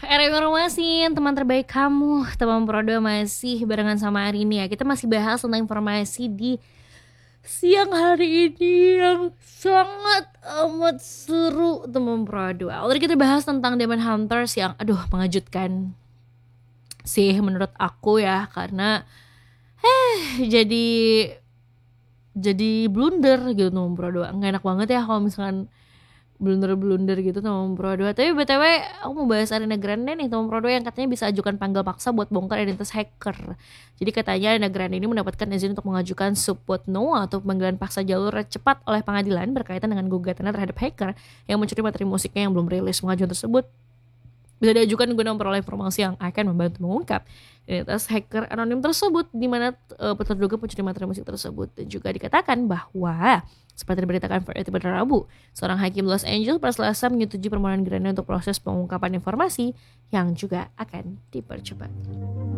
era informasi, teman terbaik kamu, teman Prodo masih barengan sama Arini ya. Kita masih bahas tentang informasi di siang hari ini yang sangat amat seru, teman Prodo. Tadi kita bahas tentang Demon Hunters yang mengejutkan sih menurut aku ya, karena jadi blunder gitu teman Prodo. Nggak enak banget ya kalau misalkan blunder gitu teman Pro 2. Tapi BTW aku mau bahas Ariana Grande nih teman Pro 2 yang katanya bisa ajukan panggil paksa buat bongkar identitas hacker. Jadi katanya Ariana Grande ini mendapatkan izin untuk mengajukan subpoena atau pemanggilan paksa jalur cepat oleh pengadilan berkaitan dengan gugatannya terhadap hacker yang mencuri materi musiknya yang belum rilis. Pengajuan tersebut bisa diajukan guna memperoleh informasi yang akan membantu mengungkap identitas hacker anonim tersebut, di mana terduga pencuri materi musik tersebut. Dan juga dikatakan bahwa seperti diberitakan Variety pada Rabu, seorang hakim Los Angeles pada Selasa menyetujui permohonan Grande untuk proses pengungkapan informasi yang juga akan dipercepat.